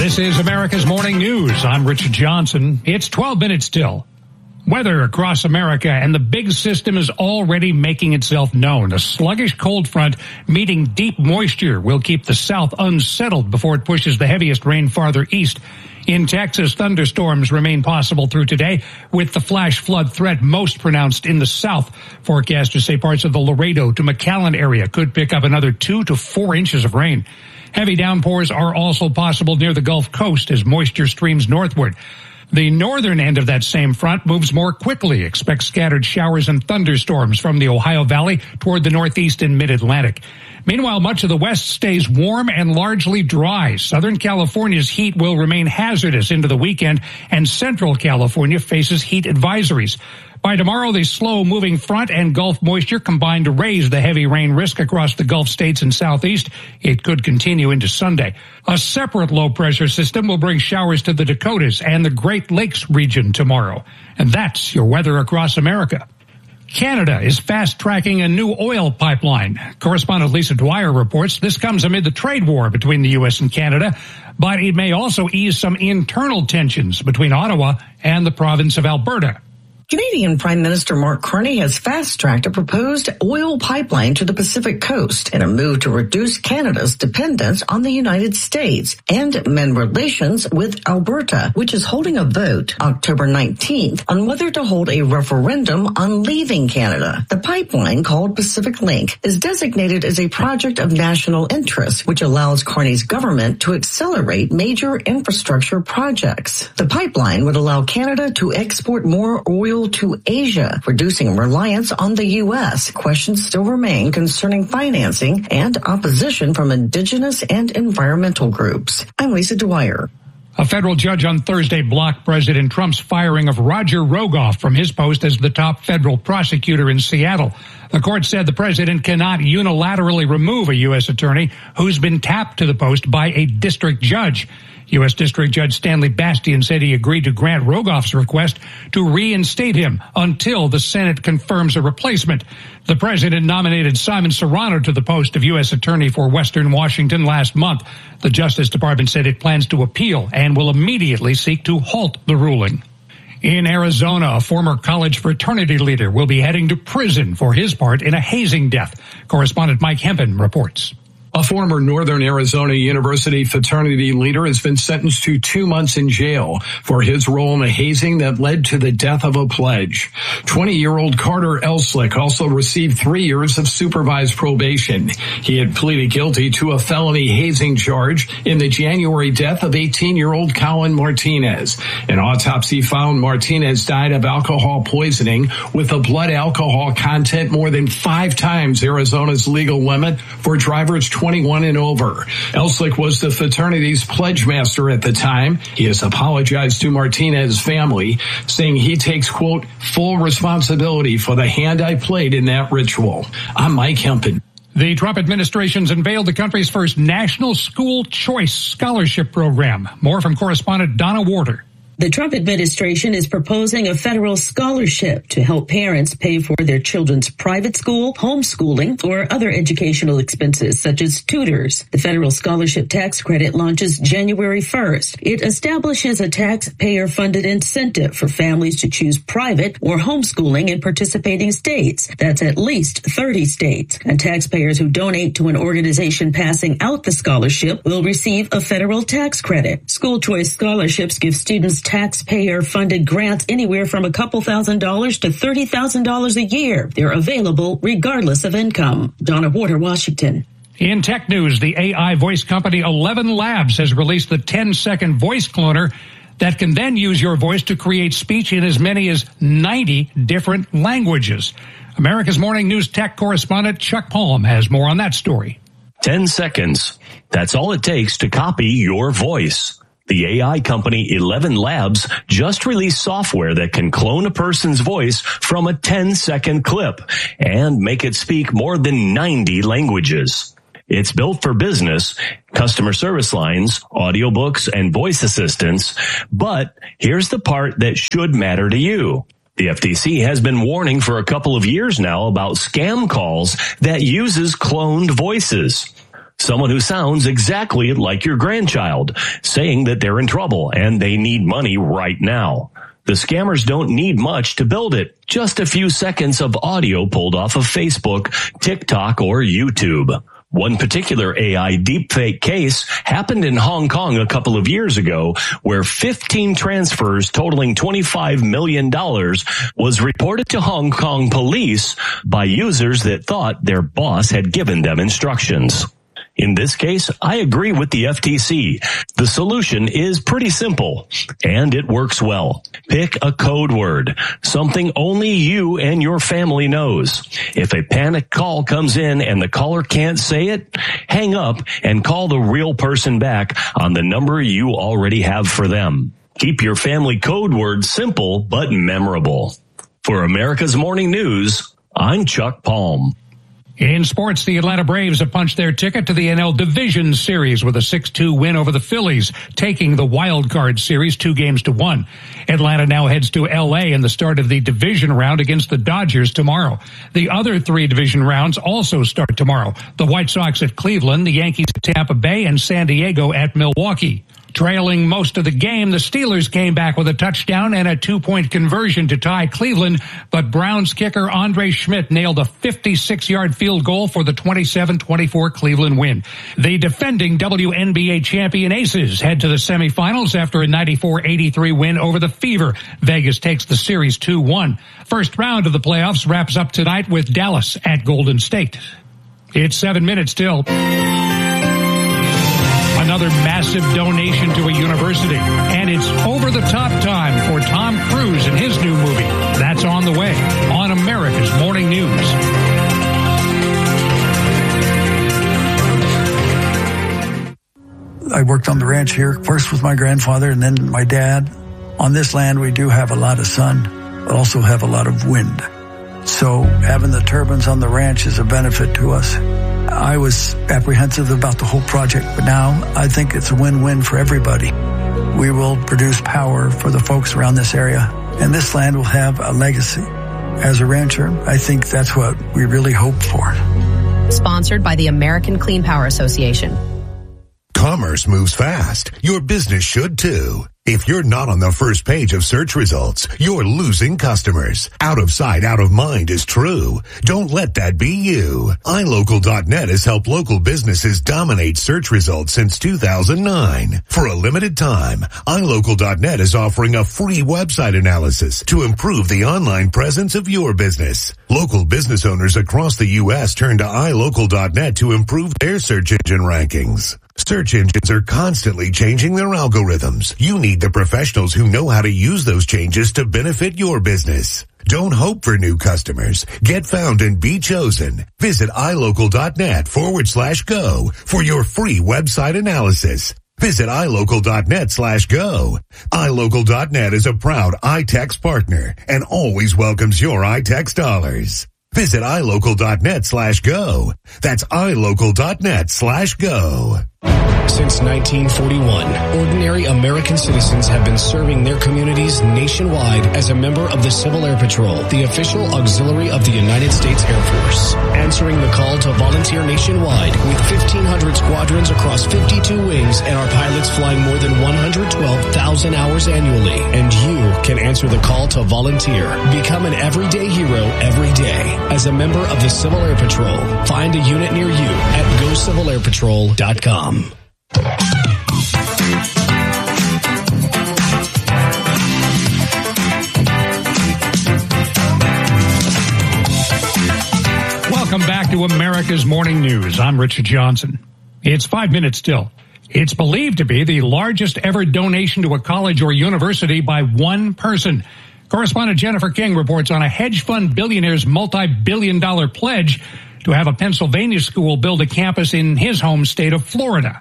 This is America's Morning News. I'm Richard Johnson. It's 12 minutes till. Weather across America, and the big system is already making itself known. A sluggish cold front meeting deep moisture will keep the south unsettled before it pushes the heaviest rain farther east. In Texas, thunderstorms remain possible through today, with the flash flood threat most pronounced in the south. Forecasters say parts of the Laredo to McAllen area could pick up another 2 to 4 inches of rain. Heavy downpours are also possible near the Gulf Coast as moisture streams northward. The northern end of that same front moves more quickly. Expect scattered showers and thunderstorms from the Ohio Valley toward the northeast and mid-Atlantic. Meanwhile, much of the west stays warm and largely dry. Southern California's heat will remain hazardous into the weekend, and Central California faces heat advisories. By tomorrow, the slow-moving front and Gulf moisture combine to raise the heavy rain risk across the Gulf states and southeast. It could continue into Sunday. A separate low-pressure system will bring showers to the Dakotas and the Great Lakes region tomorrow. And that's your weather across America. Canada is fast-tracking a new oil pipeline. Correspondent Lisa Dwyer reports this comes amid the trade war between the U.S. and Canada, but it may also ease some internal tensions between Ottawa and the province of Alberta. Canadian Prime Minister Mark Carney has fast-tracked a proposed oil pipeline to the Pacific Coast in a move to reduce Canada's dependence on the United States and mend relations with Alberta, which is holding a vote October 19th on whether to hold a referendum on leaving Canada. The pipeline, called Pacific Link, is designated as a project of national interest, which allows Carney's government to accelerate major infrastructure projects. The pipeline would allow Canada to export more oil to Asia, reducing reliance on the U.S. Questions still remain concerning financing and opposition from indigenous and environmental groups. I'm Lisa Dwyer. A federal judge on Thursday blocked President Trump's firing of Roger Rogoff from his post as the top federal prosecutor in Seattle. The court said the president cannot unilaterally remove a U.S. attorney who's been tapped to the post by a district judge. U.S. District Judge Stanley Bastian said he agreed to grant Rogoff's request to reinstate him until the Senate confirms a replacement. The president nominated Simon Serrano to the post of U.S. Attorney for Western Washington last month. The Justice Department said it plans to appeal and will immediately seek to halt the ruling. In Arizona, a former college fraternity leader will be heading to prison for his part in a hazing death. Correspondent Mike Hempen reports. A former Northern Arizona University fraternity leader has been sentenced to 2 months in jail for his role in a hazing that led to the death of a pledge. 20-year-old Carter Elslick also received 3 years of supervised probation. He had pleaded guilty to a felony hazing charge in the January death of 18-year-old Colin Martinez. An autopsy found Martinez died of alcohol poisoning with a blood alcohol content more than 5 times Arizona's legal limit for drivers 21 and over. Elslick was the fraternity's pledge master at the time. He has apologized to Martinez's family, saying he takes, quote, full responsibility for the hand I played in that ritual. I'm Mike Hempen. The Trump administration's unveiled the country's first National School Choice Scholarship Program. More from correspondent Donna Warder. The Trump administration is proposing a federal scholarship to help parents pay for their children's private school, homeschooling, or other educational expenses, such as tutors. The federal scholarship tax credit launches January 1st. It establishes a taxpayer-funded incentive for families to choose private or homeschooling in participating states. That's at least 30 states. And taxpayers who donate to an organization passing out the scholarship will receive a federal tax credit. School choice scholarships give students taxpayer-funded grants anywhere from a couple $1,000s to $30,000 a year. They're available regardless of income. Donna Warder, Washington. In tech news, the AI voice company 11 Labs has released the 10-second voice cloner that can then use your voice to create speech in as many as 90 different languages. America's Morning News tech correspondent Chuck Palm has more on that story. 10 seconds. That's all it takes to copy your voice. The AI company 11 Labs just released software that can clone a person's voice from a 10-second clip and make it speak more than 90 languages. It's built for business, customer service lines, audiobooks, and voice assistants. But here's the part that should matter to you. The FTC has been warning for a couple of years now about scam calls that uses cloned voices. Someone who sounds exactly like your grandchild, saying that they're in trouble and they need money right now. The scammers don't need much to build it. Just a few seconds of audio pulled off of Facebook, TikTok, or YouTube. One particular AI deepfake case happened in Hong Kong a couple of years ago, where 15 transfers totaling $25 million was reported to Hong Kong police by users that thought their boss had given them instructions. In this case, I agree with the FTC. The solution is pretty simple, and it works well. Pick a code word, something only you and your family knows. If a panic call comes in and the caller can't say it, hang up and call the real person back on the number you already have for them. Keep your family code word simple but memorable. For America's Morning News, I'm Chuck Palm. In sports, the Atlanta Braves have punched their ticket to the NL Division Series with a 6-2 win over the Phillies, taking the wild card series 2-1. Atlanta now heads to L.A. in the start of the division round against the Dodgers tomorrow. The other 3 division rounds also start tomorrow. The White Sox at Cleveland, the Yankees at Tampa Bay, and San Diego at Milwaukee. Trailing most of the game, the Steelers came back with a touchdown and a 2-point conversion to tie Cleveland, but Browns kicker Andre Schmidt nailed a 56-yard field goal for the 27-24 Cleveland win. The defending WNBA champion Aces head to the semifinals after a 94-83 win over the Fever. Vegas takes the series 2-1. First round of the playoffs wraps up tonight with Dallas at Golden State. It's 7 minutes till. Another massive donation to a university. And it's over-the-top time for Tom Cruise and his new movie. That's on the way on America's Morning News. I worked on the ranch here, first with my grandfather and then my dad. On this land, we do have a lot of sun, but also have a lot of wind. So having the turbines on the ranch is a benefit to us. I was apprehensive about the whole project, but now I think it's a win-win for everybody. We will produce power for the folks around this area, and this land will have a legacy. As a rancher, I think that's what we really hope for. Sponsored by the American Clean Power Association. Commerce moves fast. Your business should too. If you're not on the first page of search results, you're losing customers. Out of sight, out of mind is true. Don't let that be you. iLocal.net has helped local businesses dominate search results since 2009. For a limited time, iLocal.net is offering a free website analysis to improve the online presence of your business. Local business owners across the U.S. turn to iLocal.net to improve their search engine rankings. Search engines are constantly changing their algorithms. You need the professionals who know how to use those changes to benefit your business. Don't hope for new customers. Get found and be chosen. Visit iLocal.net/go for your free website analysis. Visit iLocal.net/go. iLocal.net is a proud iTex partner and always welcomes your iTex dollars. Visit iLocal.net/go. That's iLocal.net/go. Since 1941, ordinary American citizens have been serving their communities nationwide as a member of the Civil Air Patrol, the official auxiliary of the United States Air Force. Answering the call to volunteer nationwide with 1,500 squadrons across 52 wings and our pilots flying more than 112,000 hours annually. And you can answer the call to volunteer. Become an everyday hero every day as a member of the Civil Air Patrol. Find a unit near you at GoCivilAirPatrol.com. Welcome back to America's Morning News. I'm Richard Johnson. It's 5 minutes till. It's believed to be the largest ever donation to a college or university by one person. Correspondent Jennifer King reports on a hedge fund billionaire's multi-billion-dollar pledge to have a Pennsylvania school build a campus in his home state of Florida.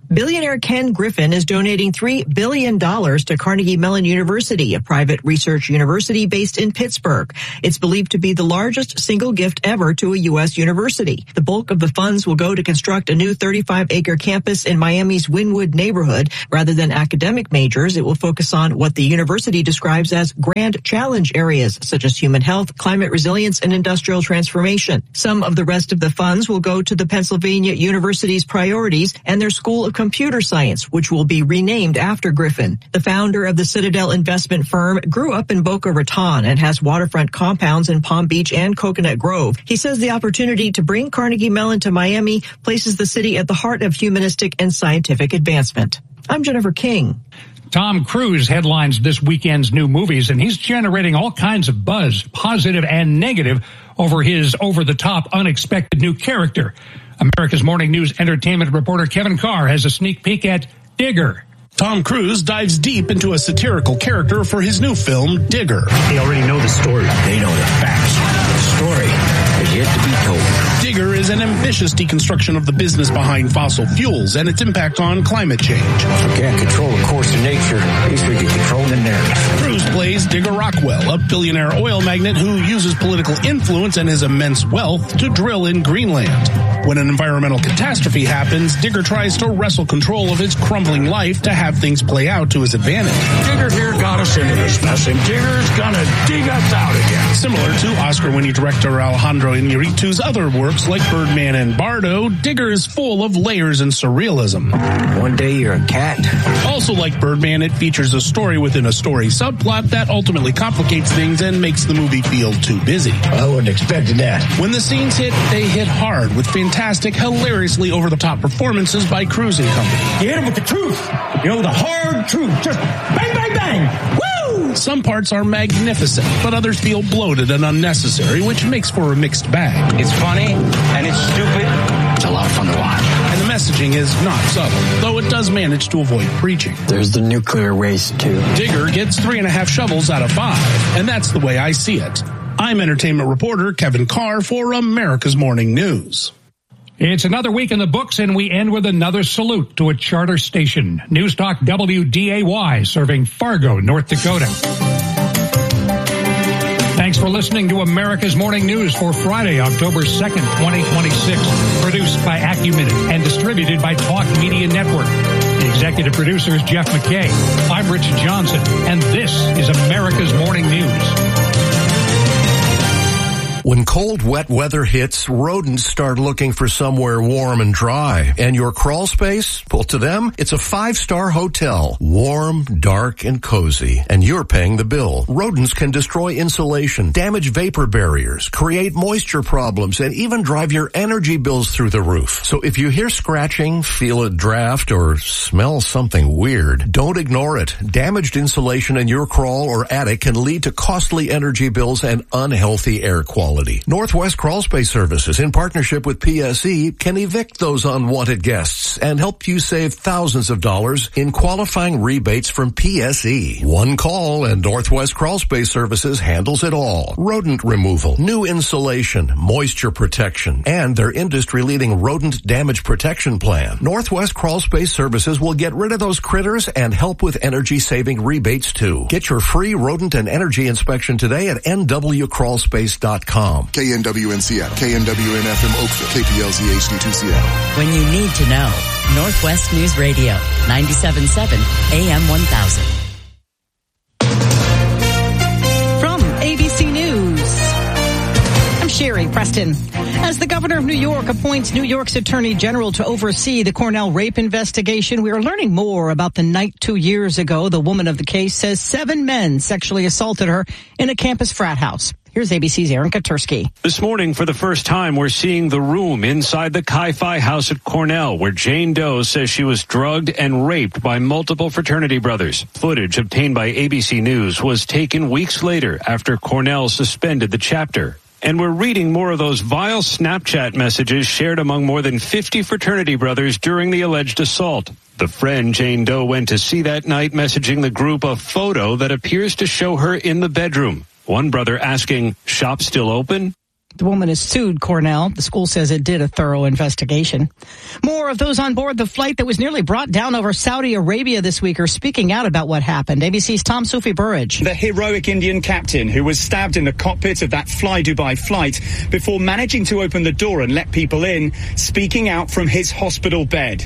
Billionaire Ken Griffin is donating $3 billion to Carnegie Mellon University, a private research university based in Pittsburgh. It's believed to be the largest single gift ever to a U.S. university. The bulk of the funds will go to construct a new 35-acre campus in Miami's Wynwood neighborhood. Rather than academic majors, it will focus on what the university describes as grand challenge areas, such as human health, climate resilience, and industrial transformation. Some of the rest of the funds will go to the Pennsylvania University's priorities and their School of Computer Science, which will be renamed after Griffin. The founder of the Citadel investment firm grew up in Boca Raton and has waterfront compounds in Palm Beach and Coconut Grove. He says the opportunity to bring Carnegie Mellon to Miami places the city at the heart of humanistic and scientific advancement. I'm Jennifer King. Tom Cruise headlines this weekend's new movies, and he's generating all kinds of buzz, positive and negative, over his over-the-top, unexpected new character. America's Morning News entertainment reporter Kevin Carr has a sneak peek at Digger. Tom Cruise dives deep into a satirical character for his new film, Digger. They already know the story. They know the facts. The story is yet to be told. Digger is an ambitious deconstruction of the business behind fossil fuels and its impact on climate change. If you can't control the course of nature, at least we can control the narrative. Cruise plays Digger Rockwell, a billionaire oil magnate who uses political influence and his immense wealth to drill in Greenland. When an environmental catastrophe happens, Digger tries to wrestle control of his crumbling life to have things play out to his advantage. Digger here got us into this mess, and Digger's gonna dig us out again. Similar to Oscar-winning director Alejandro Iñárritu's other works like Birdman and Bardo, Digger is full of layers and surrealism. One day you're a cat. Also like Birdman, it features a story within a story subplot that ultimately complicates things and makes the movie feel too busy. I wouldn't expect that. When the scenes hit, they hit hard with fantastic, hilariously over-the-top performances by Cruise and company. You hit him with the truth. You know, the hard truth. Just bang, bang, bang. Woo! Some parts are magnificent, but others feel bloated and unnecessary, which makes for a mixed bag. It's funny, and it's stupid. It's a lot of fun to watch. And the messaging is not subtle, though it does manage to avoid preaching. There's the nuclear waste, too. Digger gets 3.5 shovels out of 5, and that's the way I see it. I'm entertainment reporter Kevin Carr for America's Morning News. It's another week in the books, and we end with another salute to a charter station. News Talk WDAY, serving Fargo, North Dakota. Thanks for listening to America's Morning News for Friday, October 2nd, 2026. Produced by Acuminute and distributed by Talk Media Network. The executive producer is Jeff McKay. I'm Richard Johnson, and this is America's Morning News. When cold, wet weather hits, rodents start looking for somewhere warm and dry. And your crawl space? Well, to them, it's a 5-star hotel. Warm, dark, and cozy. And you're paying the bill. Rodents can destroy insulation, damage vapor barriers, create moisture problems, and even drive your energy bills through the roof. So if you hear scratching, feel a draft, or smell something weird, don't ignore it. Damaged insulation in your crawl or attic can lead to costly energy bills and unhealthy air quality. Northwest Crawl Space Services, in partnership with PSE, can evict those unwanted guests and help you save thousands of dollars in qualifying rebates from PSE. One call and Northwest Crawl Space Services handles it all. Rodent removal, new insulation, moisture protection, and their industry-leading rodent damage protection plan. Northwest Crawl Space Services will get rid of those critters and help with energy-saving rebates too. Get your free rodent and energy inspection today at nwcrawlspace.com. KNWN Seattle, KNWN FM Oakville, KPLZ HD2 Seattle. When you need to know, Northwest News Radio, 97.7 AM 1000. From ABC News, I'm Sherry Preston. As the governor of New York appoints New York's Attorney General to oversee the Cornell rape investigation, we are learning more about the night 2 years ago. The woman of the case says 7 men sexually assaulted her in a campus frat house. Here's ABC's Aaron Katursky. This morning, for the first time, we're seeing the room inside the Chi-Phi house at Cornell, where Jane Doe says she was drugged and raped by multiple fraternity brothers. Footage obtained by ABC News was taken weeks later after Cornell suspended the chapter. And we're reading more of those vile Snapchat messages shared among more than 50 fraternity brothers during the alleged assault. The friend Jane Doe went to see that night messaging the group a photo that appears to show her in the bedroom. One brother asking, "Shop still open?" The woman has sued Cornell. The school says it did a thorough investigation. More of those on board the flight that was nearly brought down over Saudi Arabia this week are speaking out about what happened. ABC's Tom Sufi Burridge. The heroic Indian captain who was stabbed in the cockpit of that Fly Dubai flight before managing to open the door and let people in, speaking out from his hospital bed.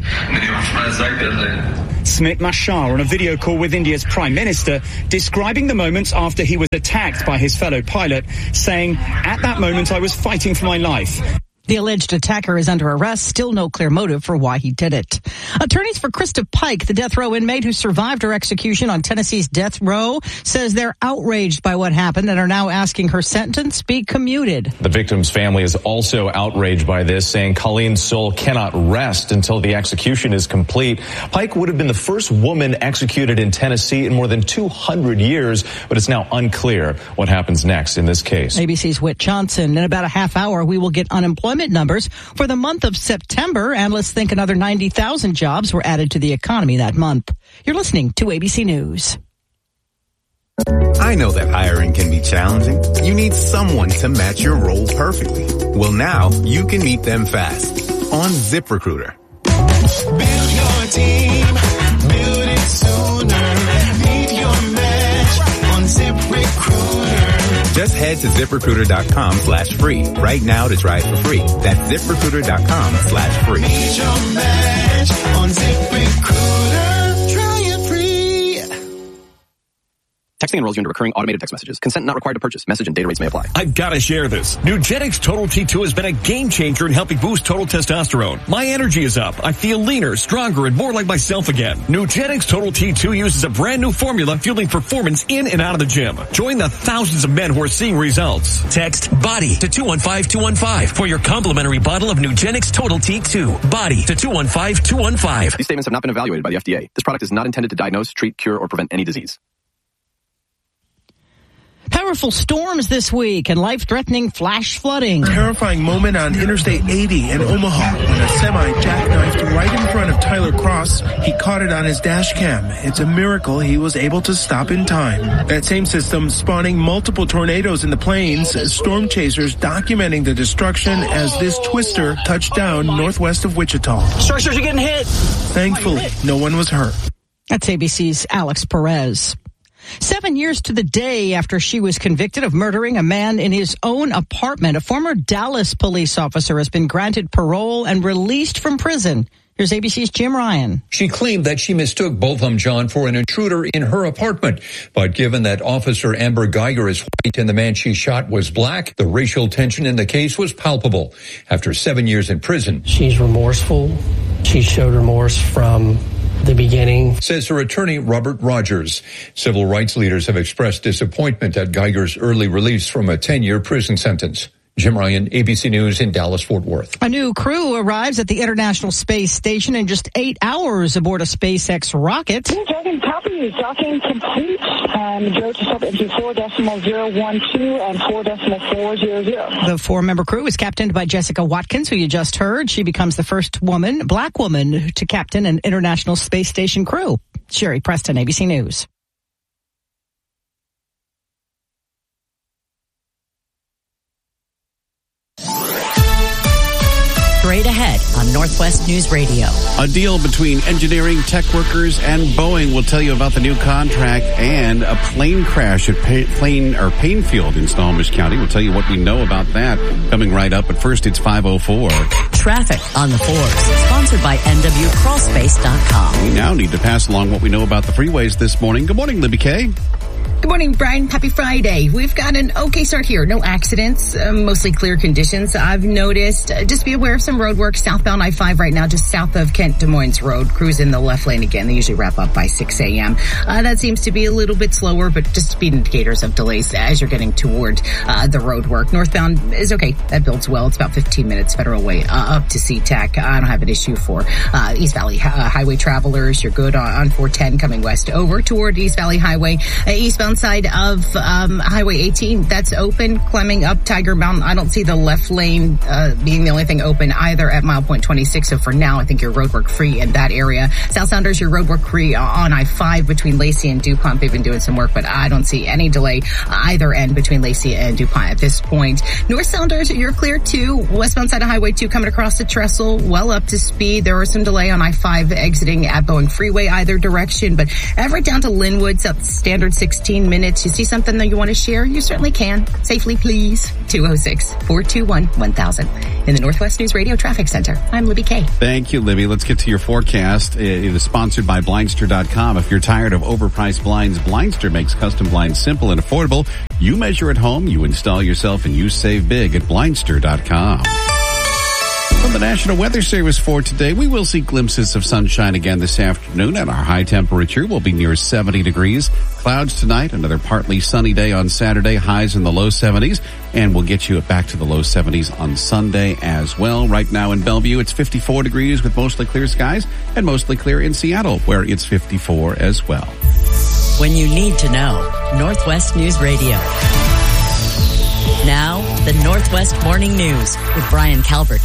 Smit Mashar on a video call with India's Prime Minister describing the moments after he was attacked by his fellow pilot, saying, "At that moment I was fighting for my life." The alleged attacker is under arrest. Still no clear motive for why he did it. Attorneys for Krista Pike, the death row inmate who survived her execution on Tennessee's death row, says they're outraged by what happened and are now asking her sentence be commuted. The victim's family is also outraged by this, saying Colleen's soul cannot rest until the execution is complete. Pike would have been the first woman executed in Tennessee in more than 200 years, but it's now unclear what happens next in this case. ABC's Whit Johnson. In about a half hour, we will get unemployment numbers for the month of September. Analysts think another 90,000 jobs were added to the economy that month. You're listening to ABC News. I know that hiring can be challenging. You need someone to match your role perfectly. Well, now you can meet them fast on ZipRecruiter. Build your team, build it sooner. Meet your match on ZipRecruiter. Just head to ZipRecruiter.com/free right now to try it for free. That's ZipRecruiter.com/free. Meet your match on ZipRecruiter. Try it free. Texting enrolls you into recurring automated text messages. Consent not required to purchase. Message and data rates may apply. I've got to share this. Nugenix Total T2 has been a game changer in helping boost total testosterone. My energy is up. I feel leaner, stronger, and more like myself again. Nugenix Total T2 uses a brand new formula fueling performance in and out of the gym. Join the thousands of men who are seeing results. Text BODY to 215-215 for your complimentary bottle of Nugenix Total T2. BODY to 215-215. These statements have not been evaluated by the FDA. This product is not intended to diagnose, treat, cure, or prevent any disease. Powerful storms this week and life-threatening flash flooding. Terrifying moment on Interstate 80 in Omaha when a semi jackknifed right in front of Tyler Cross. He caught it on his dash cam. It's a miracle he was able to stop in time. That same system spawning multiple tornadoes in the plains, storm chasers documenting the destruction as this twister touched down northwest of Wichita. Structures are getting hit. Thankfully, no one was hurt. That's ABC's Alex Perez. 7 years to the day after she was convicted of murdering a man in his own apartment, a former Dallas police officer has been granted parole and released from prison. Here's ABC's Jim Ryan. She claimed that she mistook Botham John for an intruder in her apartment. But given that Officer Amber Geiger is white and the man she shot was black, the racial tension in the case was palpable. After 7 years in prison, she's remorseful. She showed remorse from the beginning, says her attorney Robert Rogers. Civil rights leaders have expressed disappointment at Geiger's early release from a 10-year prison sentence. Jim Ryan, ABC News in Dallas-Fort Worth. A new crew arrives at the International Space Station in just 8 hours aboard a SpaceX rocket. Blue Dragon copy, docking complete. Go to sub into 4.012 and 4.400. The 4-member crew is captained by Jessica Watkins, who you just heard. She becomes the first black woman to captain an International Space Station crew. Sherry Preston, ABC News. Straight ahead on Northwest News Radio. A deal between engineering tech workers and Boeing will tell you about the new contract, and a plane crash at Painfield in Snohomish County. We'll tell you what we know about that coming right up. But first, it's 5:04. Traffic on the 4s, sponsored by NWCrawlspace.com. We now need to pass along what we know about the freeways this morning. Good morning, Libby Kay. Good morning, Brian. Happy Friday. We've got an okay start here. No accidents, mostly clear conditions. I've noticed. Just be aware of some road work southbound I-5 right now, just south of Kent Des Moines Road. Crews in the left lane again. They usually wrap up by 6 a.m. That seems to be a little bit slower, but just speed indicators of delays as you're getting toward the road work. Northbound is okay. That builds well. It's about 15 minutes Federal Way up to SeaTac. I don't have an issue for East Valley Highway travelers. You're good on 410 coming west over toward East Valley Highway. Eastbound westbound side of Highway 18, that's open, climbing up Tiger Mountain. I don't see the left lane being the only thing open either at mile point 26. So for now, I think you're roadwork free in that area. South Sounders, you're roadwork free on I-5 between Lacey and DuPont. They've been doing some work, but I don't see any delay either end between Lacey and DuPont at this point. North Sounders, you're clear too. Westbound side of Highway 2 coming across the trestle, well up to speed. There was some delay on I-5 exiting at Boeing Freeway either direction, but Everett down to Linwood, standard 16 minutes. You see something that you want to share? You certainly can. Safely, please. 206-421-1000. In the Northwest News Radio Traffic Center, I'm Libby Kay. Thank you, Libby. Let's get to your forecast. It is sponsored by Blindster.com. If you're tired of overpriced blinds, Blindster makes custom blinds simple and affordable. You measure at home, you install yourself, and you save big at Blindster.com. From the National Weather Service for today, we will see glimpses of sunshine again this afternoon, and our high temperature will be near 70 degrees. Clouds tonight, another partly sunny day on Saturday, highs in the low 70s, and we'll get you back to the low 70s on Sunday as well. Right now in Bellevue, it's 54 degrees with mostly clear skies, and mostly clear in Seattle, where it's 54 as well. When you need to know, Northwest News Radio. Now, the Northwest Morning News with Brian Calvert.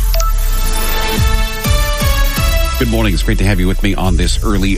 Good morning. It's great to have you with me on this early,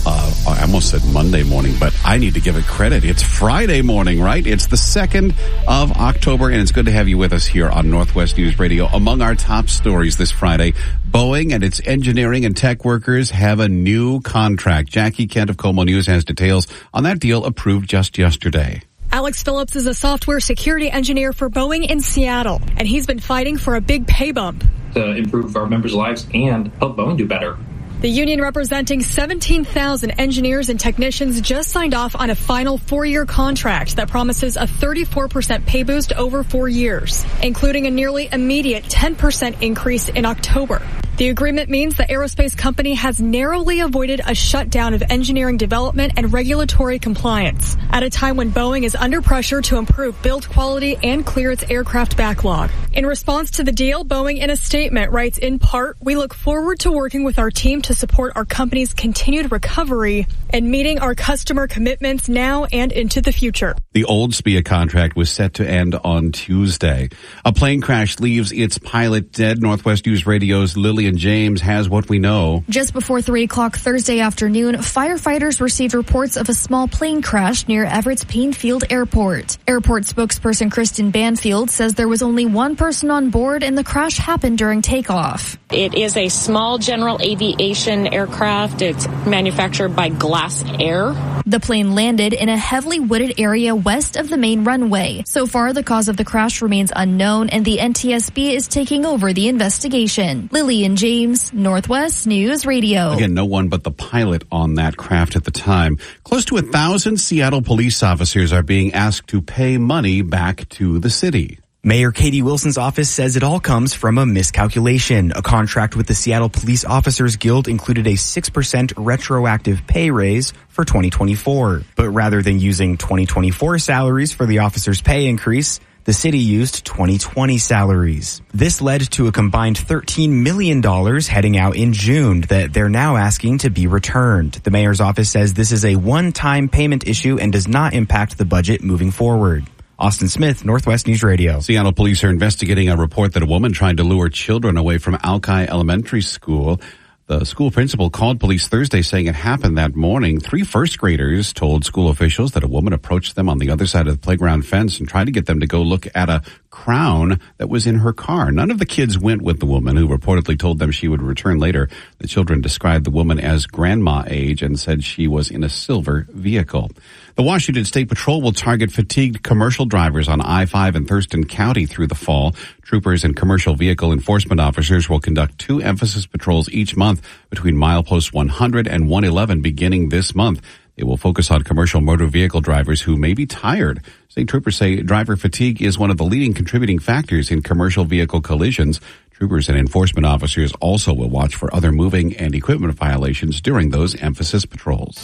I almost said Monday morning, but I need to give it credit. It's Friday morning, right? It's the 2nd of October, and it's good to have you with us here on Northwest News Radio. Among our top stories this Friday, Boeing and its engineering and tech workers have a new contract. Jackie Kent of Como News has details on that deal approved just yesterday. Alex Phillips is a software security engineer for Boeing in Seattle, and he's been fighting for a big pay bump to improve our members' lives and help Boeing do better. The union representing 17,000 engineers and technicians just signed off on a final 4-year contract that promises a 34% pay boost over 4 years, including a nearly immediate 10% increase in October. The agreement means the aerospace company has narrowly avoided a shutdown of engineering development and regulatory compliance at a time when Boeing is under pressure to improve build quality and clear its aircraft backlog. In response to the deal, Boeing in a statement writes, in part, "We look forward to working with our team to support our company's continued recovery and meeting our customer commitments now and into the future." The old SPIA contract was set to end on Tuesday. A plane crash leaves its pilot dead. Northwest News Radio's Lillian James has what we know. Just before 3 o'clock Thursday afternoon, firefighters received reports of a small plane crash near Everett's Painfield Airport. Airport spokesperson Kristen Banfield says there was only one person on board and the crash happened during takeoff. It is a small general aviation aircraft. It's manufactured by Glass Air. The plane landed in a heavily wooded area west of the main runway. So far, the cause of the crash remains unknown, and the NTSB is taking over the investigation. Lillian James, Northwest News Radio. Again, no one but the pilot on that craft at the time. Close to 1,000 Seattle police officers are being asked to pay money back to the city. Mayor Katie Wilson's office says it all comes from a miscalculation. A contract with the Seattle Police Officers Guild included a 6% retroactive pay raise for 2024. But rather than using 2024 salaries for the officers' pay increase, the city used 2020 salaries. This led to a combined $13 million heading out in June that they're now asking to be returned. The mayor's office says this is a one-time payment issue and does not impact the budget moving forward. Austin Smith, Northwest News Radio. Seattle police are investigating a report that a woman tried to lure children away from Alki Elementary School. The school principal called police Thursday saying it happened that morning. 3 first graders told school officials that a woman approached them on the other side of the playground fence and tried to get them to go look at a crown that was in her car. None of the kids went with the woman, who reportedly told them she would return later. The children described the woman as grandma age and said she was in a silver vehicle. The Washington State Patrol will target fatigued commercial drivers on I-5 in Thurston County through the fall. Troopers and commercial vehicle enforcement officers will conduct 2 emphasis patrols each month between mileposts 100 and 111 beginning this month. They will focus on commercial motor vehicle drivers who may be tired. State troopers say driver fatigue is one of the leading contributing factors in commercial vehicle collisions. Troopers and enforcement officers also will watch for other moving and equipment violations during those emphasis patrols.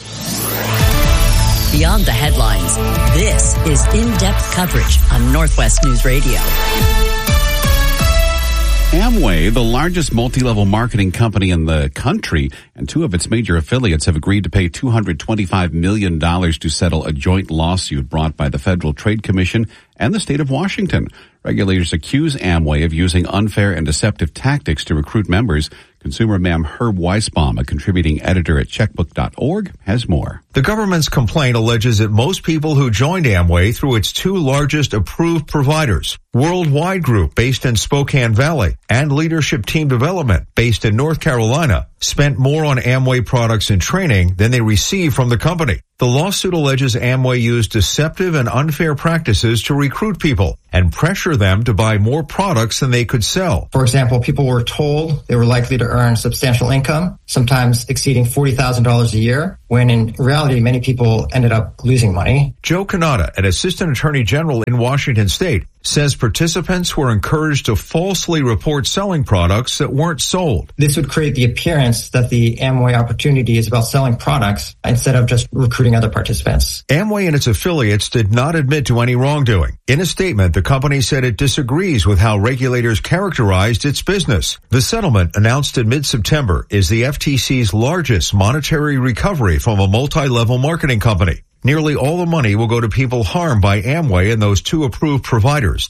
Beyond the headlines, this is in-depth coverage on Northwest News Radio. Amway, the largest multi-level marketing company in the country, and two of its major affiliates have agreed to pay $225 million to settle a joint lawsuit brought by the Federal Trade Commission and the state of Washington. Regulators accuse Amway of using unfair and deceptive tactics to recruit members. Consumer man Herb Weisbaum, a contributing editor at checkbook.org, has more. The government's complaint alleges that most people who joined Amway through its two largest approved providers, Worldwide Group based in Spokane Valley and Leadership Team Development based in North Carolina, spent more on Amway products and training than they received from the company. The lawsuit alleges Amway used deceptive and unfair practices to recruit people and pressure them to buy more products than they could sell. For example, people were told they were likely to earn substantial income, sometimes exceeding $40,000 a year, when in reality, many people ended up losing money. Joe Canada, an assistant attorney general in Washington state, says participants were encouraged to falsely report selling products that weren't sold. This would create the appearance that the Amway opportunity is about selling products instead of just recruiting other participants. Amway and its affiliates did not admit to any wrongdoing. In a statement, the company said it disagrees with how regulators characterized its business. The settlement, announced in mid-September, is the FTC's largest monetary recovery from a multi-level marketing company. Nearly all the money will go to people harmed by Amway and those two approved providers,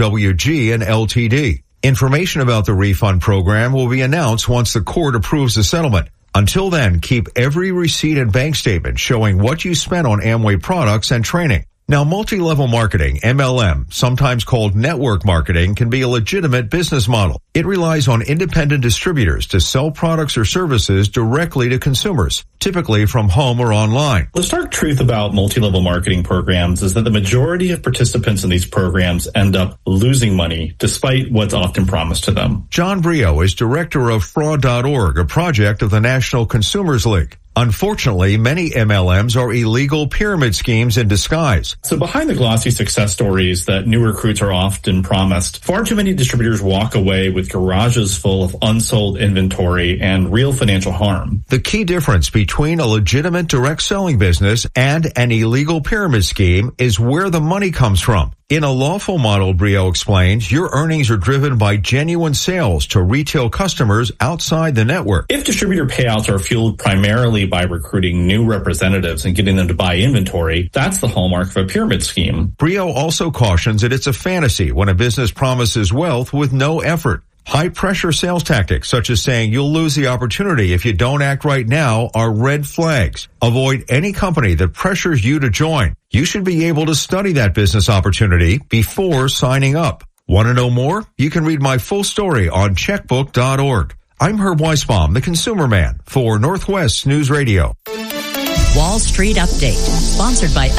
WWG and LTD. Information about the refund program will be announced once the court approves the settlement. Until then, keep every receipt and bank statement showing what you spent on Amway products and training. Now, multi-level marketing, MLM, sometimes called network marketing, can be a legitimate business model. It relies on independent distributors to sell products or services directly to consumers, typically from home or online. The stark truth about multi-level marketing programs is that the majority of participants in these programs end up losing money despite what's often promised to them. John Brio is director of Fraud.org, a project of the National Consumers League. Unfortunately, many MLMs are illegal pyramid schemes in disguise. So behind the glossy success stories that new recruits are often promised, far too many distributors walk away with garages full of unsold inventory and real financial harm. The key difference between a legitimate direct selling business and an illegal pyramid scheme is where the money comes from. In a lawful model, Brio explains, your earnings are driven by genuine sales to retail customers outside the network. If distributor payouts are fueled primarily by recruiting new representatives and getting them to buy inventory, that's the hallmark of a pyramid scheme. Brio also cautions that it's a fantasy when a business promises wealth with no effort. High-pressure sales tactics, such as saying you'll lose the opportunity if you don't act right now, are red flags. Avoid any company that pressures you to join. You should be able to study that business opportunity before signing up. Want to know more? You can read my full story on checkbook.org. I'm Herb Weisbaum, the Consumer Man, for Northwest News Radio. Wall Street Update, sponsored by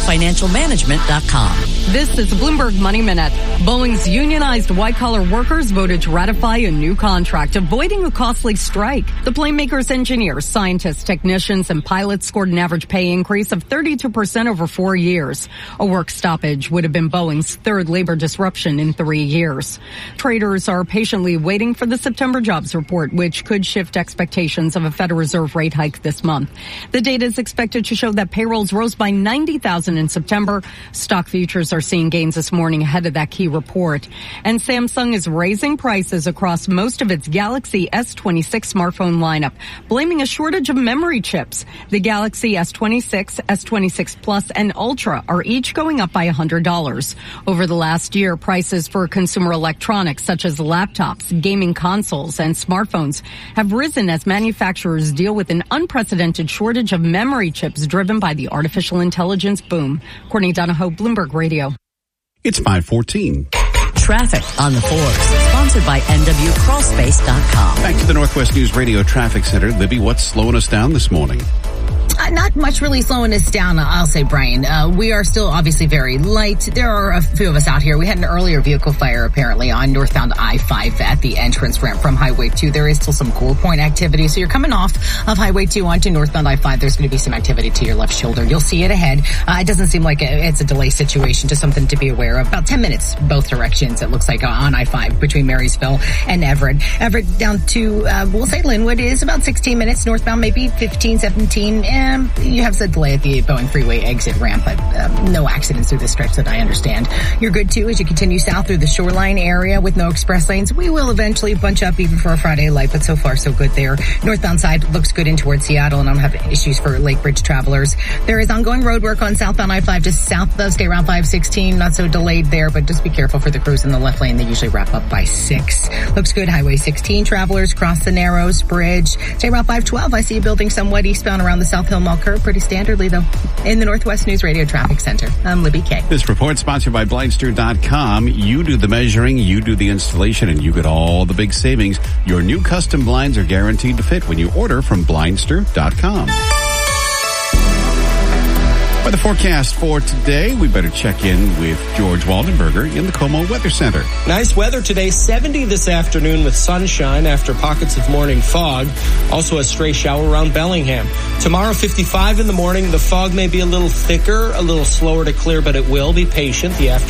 ElevatedFinancialManagement.com. This is Bloomberg Money Minute. Boeing's unionized white-collar workers voted to ratify a new contract, avoiding a costly strike. The plane maker's engineers, scientists, technicians, and pilots scored an average pay increase of 32% over 4 years. A work stoppage would have been Boeing's third labor disruption in 3 years. Traders are patiently waiting for the September jobs report, which could shift expectations of a Federal Reserve rate hike this month. The data is expected to show that payrolls rose by 90,000 in September. Stock futures are seeing gains this morning ahead of that key report. And Samsung is raising prices across most of its Galaxy S26 smartphone lineup, blaming a shortage of memory chips. The Galaxy S26, S26 Plus, and Ultra are each going up by $100. Over the last year, prices for consumer electronics such as laptops, gaming consoles, and smartphones have risen as manufacturers deal with an unprecedented shortage of memory chips driven by the artificial intelligence boom. Courtney Donahoe, Bloomberg Radio. It's 5:14. Traffic on the 4s, sponsored by NWCrawlspace.com. Back to the Northwest News Radio Traffic Center. Libby, what's slowing us down this morning? Not much really slowing us down, I'll say, Brian. We are still obviously very light. There are a few of us out here. We had an earlier vehicle fire apparently on northbound I-5 at the entrance ramp from Highway 2. There is still some Gore Point activity. So you're coming off of Highway 2 onto northbound I-5. There's going to be some activity to your left shoulder. You'll see it ahead. It doesn't seem like it's a delay situation, just something to be aware of. About 10 minutes both directions, it looks like, on I-5 between Marysville and Everett. Everett down to, we'll say Linwood is about 16 minutes northbound, maybe 15, 17. And you have said delay at the Boeing Freeway exit ramp, but no accidents through this stretch that I understand. You're good too as you continue south through the shoreline area with no express lanes. We will eventually bunch up even for a Friday light, but so far so good there. Northbound side looks good in towards Seattle, and I don't have issues for Lake Bridge travelers. There is ongoing road work on southbound I-5 just south of State Route 516. Not so delayed there, but just be careful for the crews in the left lane. They usually wrap up by 6. Looks good. Highway 16 travelers cross the Narrows Bridge. State Route 512, I see you building somewhat eastbound around the South Hill Mall curve. Pretty standardly, though. In the Northwest News Radio Traffic Center, I'm Libby Kay. This report sponsored by Blindster.com. You do the measuring, you do the installation, and you get all the big savings. Your new custom blinds are guaranteed to fit when you order from Blindster.com. For the forecast for today, we better check in with George Waldenberger in the Como Weather Center. Nice weather today, 70 this afternoon with sunshine after pockets of morning fog. Also a stray shower around Bellingham. Tomorrow, 55 in the morning. The fog may be a little thicker, a little slower to clear, but it will. Be patient. The afternoon